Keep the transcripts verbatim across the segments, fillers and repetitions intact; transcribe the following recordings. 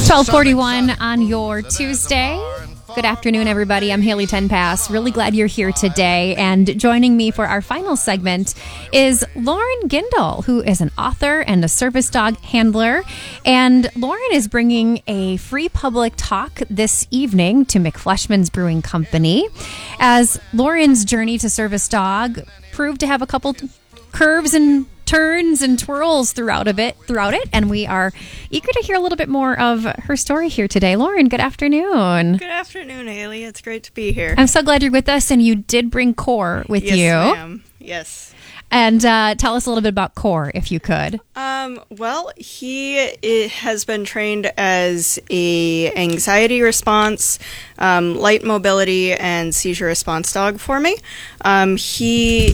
twelve forty-one on your Tuesday. Good afternoon, everybody. I'm Haley Tenpass. Really glad you're here today. And joining me for our final segment is Lauren Gindel, who is an author and a service dog handler. And Lauren is bringing a free public talk this evening to McFleshman's Brewing Company, as Lauren's journey to service dog proved to have a couple curves and turns and twirls throughout a bit throughout it, and we are eager to hear a little bit more of her story here today. Lauren, good afternoon. Good afternoon, Haley. It's great to be here. I'm so glad you're with us, and you did bring Core with yes, you. Yes, ma'am. Yes. And uh, tell us a little bit about Core, if you could. Um, well, he it has been trained as a anxiety response, um, light mobility, and seizure response dog for me. Um, he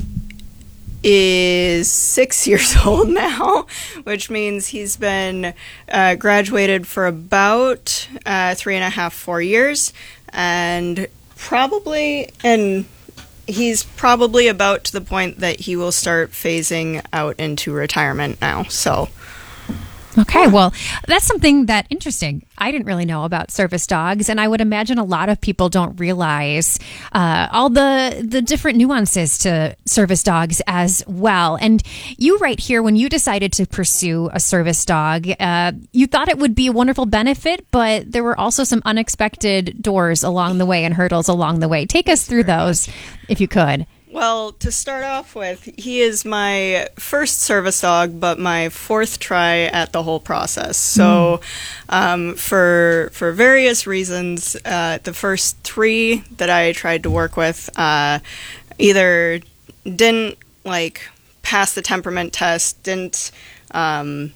is six years old now, which means he's been uh, graduated for about uh, three and a half, four years, and probably, and he's probably about to the point that he will start phasing out into retirement now, so... Okay, well, that's something that interesting. I didn't really know about service dogs, and I would imagine a lot of people don't realize uh, all the the different nuances to service dogs as well. And you right here, when you decided to pursue a service dog, uh, you thought it would be a wonderful benefit, but there were also some unexpected doors along the way and hurdles along the way. Take us through those, if you could. Well, to start off with, he is my first service dog, but my fourth try at the whole process. So, mm. um, for for various reasons, uh, the first three that I tried to work with uh, either didn't like pass the temperament test, didn't um,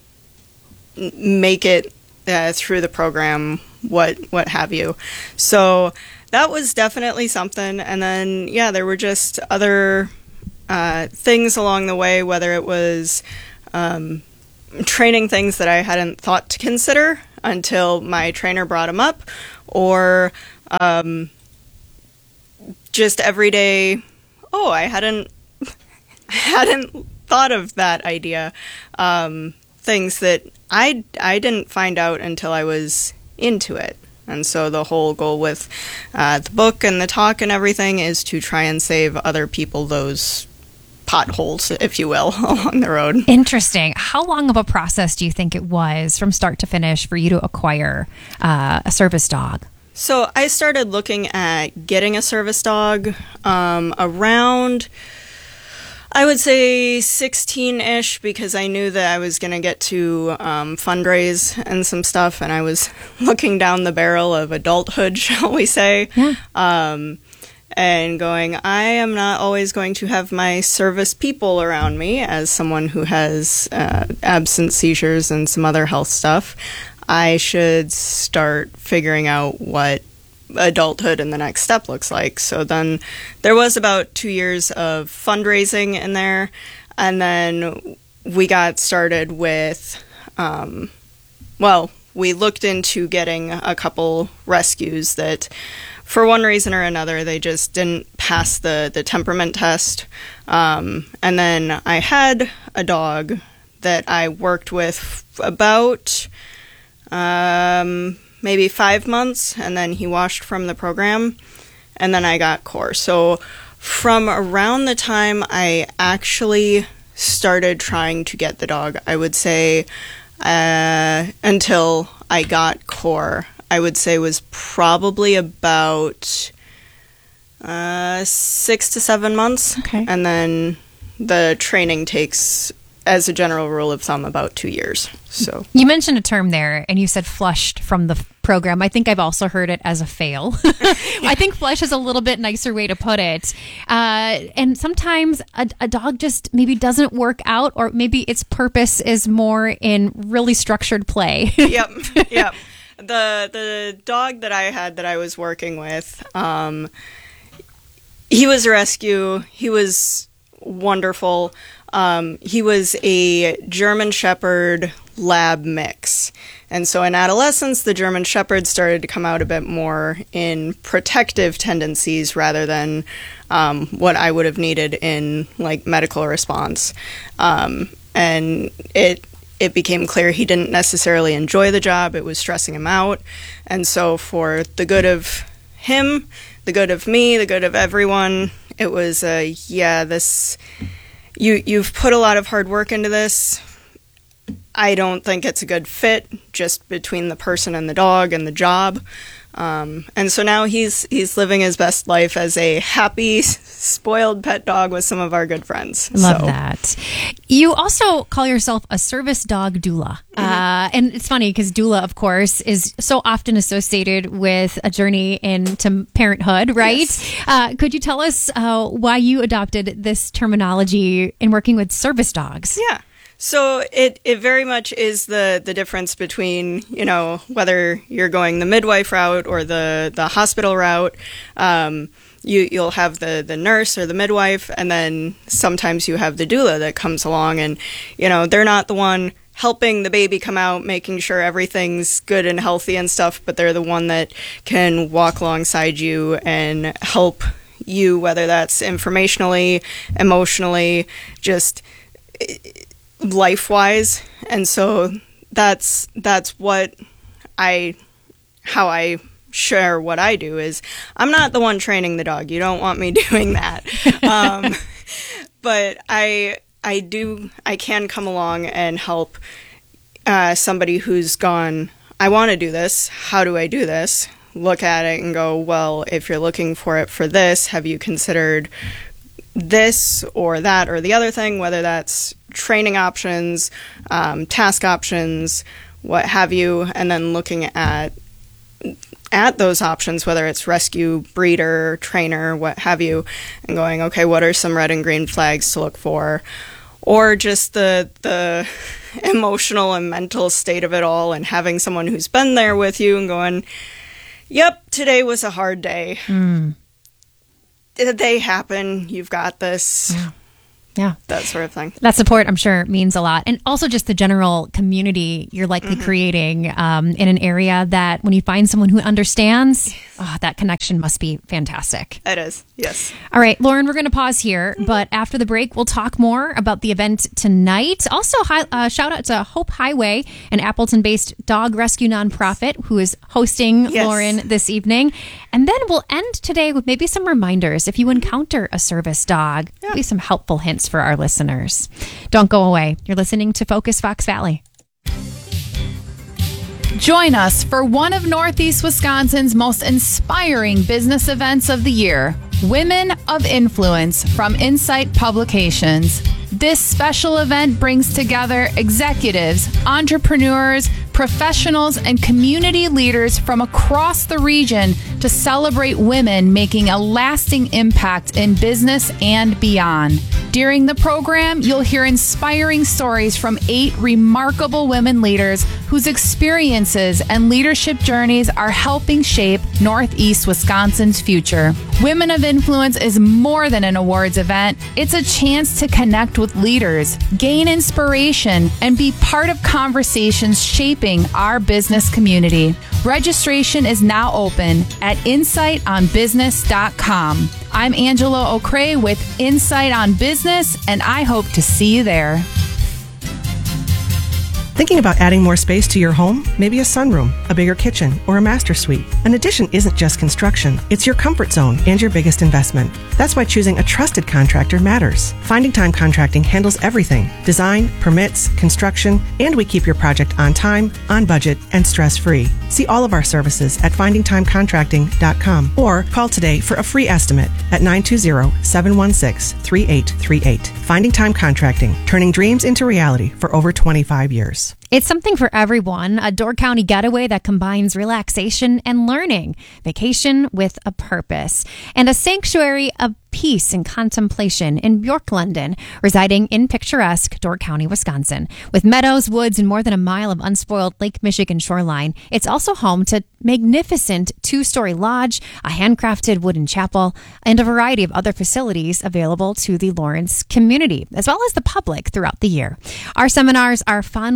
make it uh, through the program, what what have you. So. That was definitely something, and then, yeah, there were just other uh, things along the way, whether it was um, training things that I hadn't thought to consider until my trainer brought them up, or um, just everyday, oh, I hadn't, hadn't thought of that idea, um, things that I, I didn't find out until I was into it. And so the whole goal with uh, the book and the talk and everything is to try and save other people those potholes, if you will, along the road. Interesting. How long of a process do you think it was from start to finish for you to acquire uh, a service dog? So I started looking at getting a service dog um, around... I would say sixteen-ish, because I knew that I was going to get to um, fundraise and some stuff, and I was looking down the barrel of adulthood, shall we say, yeah. um, and going, I am not always going to have my service people around me as someone who has uh, absence seizures and some other health stuff. I should start figuring out what adulthood and the next step looks like. So then there was about two years of fundraising in there, and then we got started with um, well we looked into getting a couple rescues that for one reason or another they just didn't pass the the temperament test, um, and then I had a dog that I worked with about um maybe five months, and then he washed from the program, and then I got Core. So from around the time I actually started trying to get the dog, I would say uh, until I got Core, I would say was probably about uh, six to seven months. Okay. And then the training takes, as a general rule of thumb, about two years. So you mentioned a term there, and you said flushed from the program. I think I've also heard it as a fail. I think flush is a little bit nicer way to put it. Uh, and sometimes a, a dog just maybe doesn't work out, or maybe its purpose is more in really structured play. Yep, yep. The the dog that I had that I was working with, um, he was a rescue. He was wonderful. Um, he was a German Shepherd Lab mix. And so in adolescence, the German Shepherd started to come out a bit more in protective tendencies rather than um, what I would have needed in like medical response. Um, and it it became clear he didn't necessarily enjoy the job. It was stressing him out. And so for the good of him, the good of me, the good of everyone, it was, uh, yeah, this, you, you've put a lot of hard work into this. I don't think it's a good fit just between the person and the dog and the job. Um, and so now he's he's living his best life as a happy, spoiled pet dog with some of our good friends. Love so. that. You also call yourself a service dog doula. Mm-hmm. Uh, and it's funny because doula, of course, is so often associated with a journey into parenthood, right? Yes. Uh, could you tell us uh, why you adopted this terminology in working with service dogs? Yeah. So it, it very much is the, the difference between, you know, whether you're going the midwife route or the, the hospital route. Um, you, you'll have the, the nurse or the midwife, and then sometimes you have the doula that comes along, and, you know, they're not the one helping the baby come out, making sure everything's good and healthy and stuff, but they're the one that can walk alongside you and help you, whether that's informationally, emotionally, just life-wise. And so that's that's what I how I share what I do is I'm not the one training the dog. You don't want me doing that. um, but I I do I can come along and help uh, somebody who's gone, I want to do this. How do I do this? Look at it and go, well, if you're looking for it for this, have you considered this or that or the other thing, whether that's training options, um, task options, what have you, and then looking at at those options, whether it's rescue, breeder, trainer, what have you, and going, okay, what are some red and green flags to look for, or just the the emotional and mental state of it all, and having someone who's been there with you and going, yep, today was a hard day. Mm. They happen. You've got this. Yeah. Yeah. That sort of thing. That support, I'm sure, means a lot. And also just the general community you're likely mm-hmm. creating um, in an area that when you find someone who understands, oh, that connection must be fantastic. It is. Yes. All right, Lauren, we're going to pause here. Mm-hmm. But after the break, we'll talk more about the event tonight. Also, hi, uh, shout out to Hope Highway, an Appleton-based dog rescue nonprofit who is hosting yes. Lauren this evening. And then we'll end today with maybe some reminders. If you encounter a service dog, yeah. maybe some helpful hints for our listeners. Don't go away. You're listening to Focus Fox Valley. Join us for one of Northeast Wisconsin's most inspiring business events of the year, Women of Influence from Insight Publications. This special event brings together executives, entrepreneurs, professionals, and community leaders from across the region to celebrate women making a lasting impact in business and beyond. During the program, you'll hear inspiring stories from eight remarkable women leaders whose experiences and leadership journeys are helping shape Northeast Wisconsin's future. Women of Influence is more than an awards event. It's a chance to connect with leaders, gain inspiration, and be part of conversations shaping our business community. Registration is now open at insight on business dot com. I'm Angela O'Cray with Insight on Business, and I hope to see you there. Thinking about adding more space to your home? Maybe a sunroom, a bigger kitchen, or a master suite. An addition isn't just construction. It's your comfort zone and your biggest investment. That's why choosing a trusted contractor matters. Finding Time Contracting handles everything: design, permits, construction, and we keep your project on time, on budget, and stress-free. See all of our services at finding time contracting dot com or call today for a free estimate at nine two zero, seven one six, three eight three eight. Finding Time Contracting, turning dreams into reality for over twenty-five years. It's something for everyone, a Door County getaway that combines relaxation and learning, vacation with a purpose, and a sanctuary of peace and contemplation in Bjork, London, residing in picturesque Door County, Wisconsin. With meadows, woods, and more than a mile of unspoiled Lake Michigan shoreline, it's also home to magnificent two-story lodge, a handcrafted wooden chapel, and a variety of other facilities available to the Lawrence community, as well as the public throughout the year. Our seminars are fondly called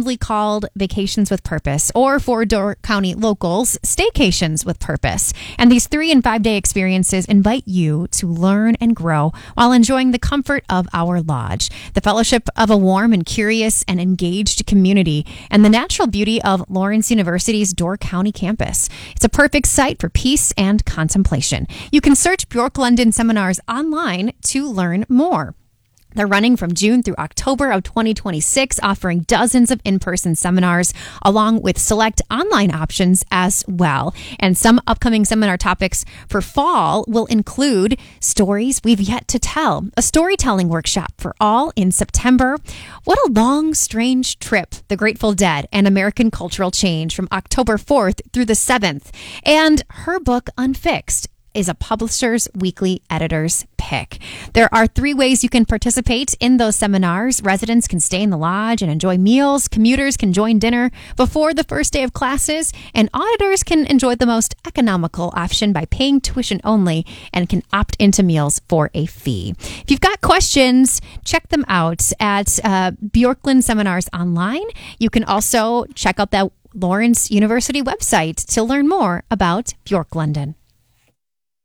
called Vacations with Purpose, or for Door County locals, Staycations with Purpose. And these three and five day experiences invite you to learn and grow while enjoying the comfort of our lodge, the fellowship of a warm and curious and engaged community, and the natural beauty of Lawrence University's Door County campus. It's a perfect site for peace and contemplation. You can search Bjork London Seminars online to learn more. They're running from June through October of twenty twenty-six, offering dozens of in-person seminars along with select online options as well. And some upcoming seminar topics for fall will include stories we've yet to tell, a storytelling workshop for all in September. What a long, strange trip, The Grateful Dead and American Cultural Change from October fourth through the seventh. And her book, Unfixed, is a Publishers Weekly editor's pick. There are three ways you can participate in those seminars. Residents can stay in the lodge and enjoy meals. Commuters can join dinner before the first day of classes. And auditors can enjoy the most economical option by paying tuition only and can opt into meals for a fee. If you've got questions, check them out at uh, Bjorkland Seminars online. You can also check out that Lawrence University website to learn more about Bjork London.